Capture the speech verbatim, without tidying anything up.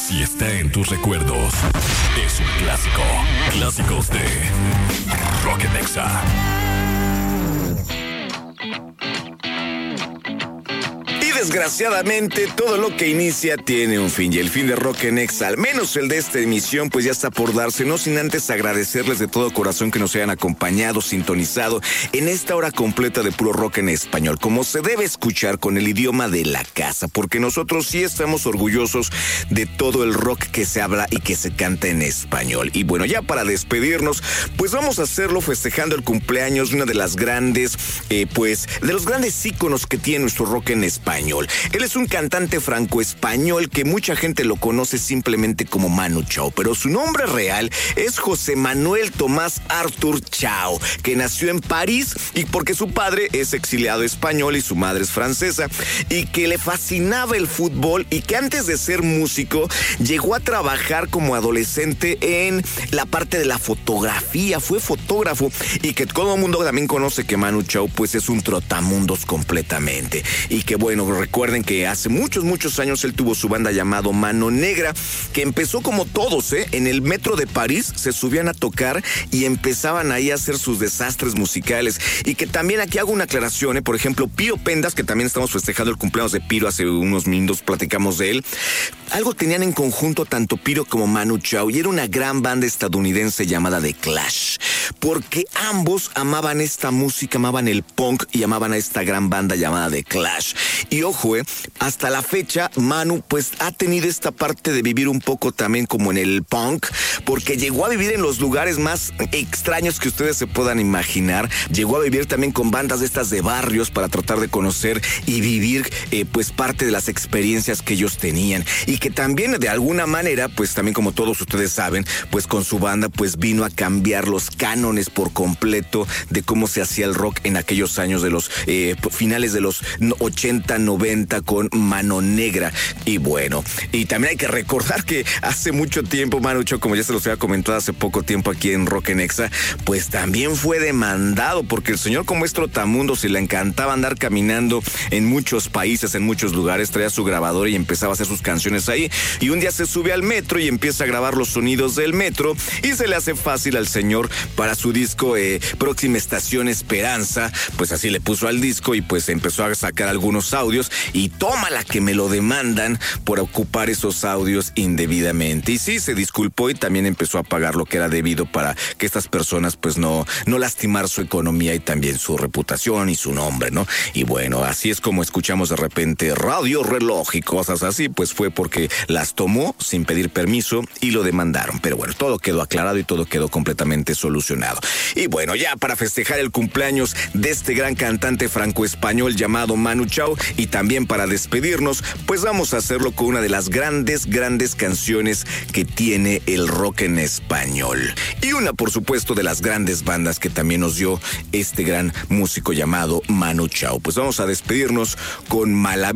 si está en tus recuerdos, es un clásico. Clásicos de Rock en Exa. Desgraciadamente, todo lo que inicia tiene un fin, y el fin de Rock en Exa, al menos el de esta emisión, pues ya está por darse, no sin antes agradecerles de todo corazón que nos hayan acompañado, sintonizado en esta hora completa de puro rock en español, como se debe escuchar, con el idioma de la casa, porque nosotros sí estamos orgullosos de todo el rock que se habla y que se canta en español. Y bueno, ya para despedirnos, pues vamos a hacerlo festejando el cumpleaños de una de las grandes, eh, pues, de los grandes íconos que tiene nuestro rock en español. Él es un cantante franco-español que mucha gente lo conoce simplemente como Manu Chao, pero su nombre real es José Manuel Tomás Artur Chao, que nació en París, y porque su padre es exiliado español y su madre es francesa, y que le fascinaba el fútbol, y que antes de ser músico llegó a trabajar como adolescente en la parte de la fotografía, fue fotógrafo, y que todo el mundo también conoce que Manu Chao pues es un trotamundos completamente, y que bueno, recuerden que hace muchos, muchos años él tuvo su banda llamado Mano Negra, que empezó como todos, ¿eh? En el metro de París se subían a tocar y empezaban ahí a hacer sus desastres musicales. Y que también aquí hago una aclaración, ¿eh? Por ejemplo, Piro Pendas, que también estamos festejando el cumpleaños de Piro, hace unos minutos platicamos de él. Algo tenían en conjunto tanto Piro como Manu Chao, y era una gran banda estadounidense llamada The Clash, porque ambos amaban esta música, amaban el punk y amaban a esta gran banda llamada The Clash. Y ojo, eh, hasta la fecha Manu pues ha tenido esta parte de vivir un poco también como en el punk, porque llegó a vivir en los lugares más extraños que ustedes se puedan imaginar. Llegó a vivir también con bandas de estas de barrios para tratar de conocer y vivir eh, pues parte de las experiencias que ellos tenían, y que también de alguna manera pues también, como todos ustedes saben, pues con su banda pues vino a cambiar los cánones por completo de cómo se hacía el rock en aquellos años de los eh, finales de los ochenta, noventa con Mano Negra. Y bueno, y también hay que recordar que hace mucho tiempo Manu Chao, como ya se los había comentado hace poco tiempo aquí en Rock en Exa, pues también fue demandado, porque el señor, como es trotamundos y le encantaba andar caminando en muchos países, en muchos lugares, traía su grabador y empezaba a hacer sus canciones ahí, y un día se sube al metro y empieza a grabar los sonidos del metro, y se le hace fácil al señor para su disco eh, Próxima Estación Esperanza, pues así le puso al disco, y pues empezó a sacar algunos audios, y tómala que me lo demandan por ocupar esos audios indebidamente. Y sí, se disculpó y también empezó a pagar lo que era debido para que estas personas pues no, no lastimar su economía y también su reputación y su nombre, ¿no? Y bueno, así es como escuchamos de repente Radio Reloj y cosas así, pues fue porque las tomó sin pedir permiso y lo demandaron. Pero bueno, todo quedó aclarado y todo quedó completamente solucionado. Y bueno, ya para festejar el cumpleaños de este gran cantante franco-español llamado Manu Chao, y también para despedirnos, pues vamos a hacerlo con una de las grandes, grandes canciones que tiene el rock en español. Y una, por supuesto, de las grandes bandas que también nos dio este gran músico llamado Manu Chao. Pues vamos a despedirnos con Malaví.